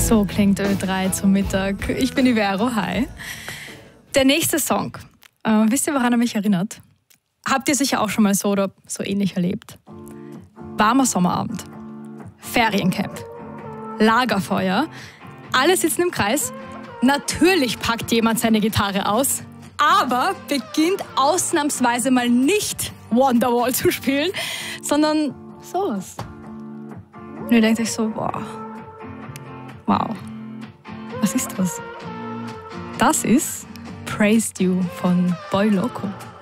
So klingt Ö3 zum Mittag. Ich bin die Vero, hi. Der nächste Song, wisst ihr, woran er mich erinnert? Habt ihr sicher auch schon mal so oder so ähnlich erlebt? Warmer Sommerabend, Feriencamp, Lagerfeuer, alle sitzen im Kreis. Natürlich packt jemand seine Gitarre aus, aber beginnt ausnahmsweise mal nicht Wonderwall zu spielen, sondern sowas. Und ihr denkt euch so, wow, was ist das? Das ist Praised You von Boy Loco.